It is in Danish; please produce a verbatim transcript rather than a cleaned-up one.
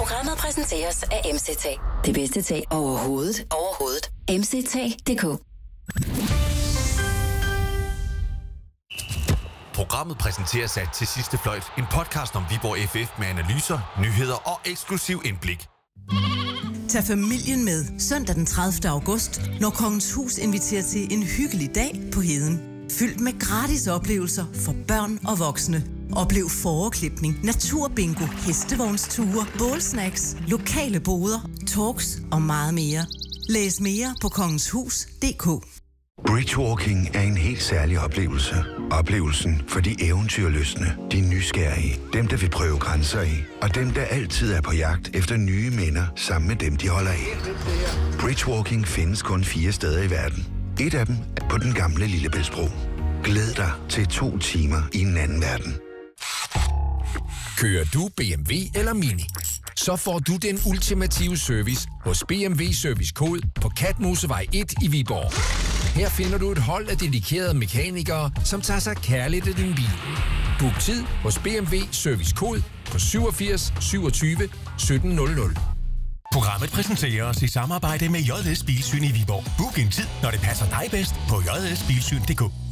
Programmet præsenteres af M C T. Det bedste tag overhovedet. Overhovedet. M C T punktum d k. Programmet præsenteres af Til Sidste Fløjt, en podcast om Viborg F F med analyser, nyheder og eksklusiv indblik. Tag familien med søndag den tredivte august, når Kongens Hus inviterer til en hyggelig dag på Heden. Fyldt med gratis oplevelser for børn og voksne. Oplev fåreklipning, naturbingo, hestevognsture, bålsnacks, lokale boder, talks og meget mere. Læs mere på kongenshus punktum d k. Bridgewalking er en helt særlig oplevelse. Oplevelsen for de eventyrlystne, de nysgerrige, dem der vil prøve grænser af, og dem der altid er på jagt efter nye minder sammen med dem, de holder af. Bridgewalking findes kun fire steder i verden. Et af dem er på den gamle Lillebæltsbro. Glæd dig til to timer i en anden verden. Kører du B M W eller Mini? Så får du den ultimative service hos B M W Service Kode på Katmosevej et i Viborg. Her finder du et hold af dedikerede mekanikere, som tager sig kærligt af din bil. Book tid hos B M W Service Kode på syvogfirs syvogtyve sytten nul nul. Programmet præsenteres i samarbejde med J S Bilsyn i Viborg. Book en tid, når det passer dig bedst på j s bilsyn punktum d k.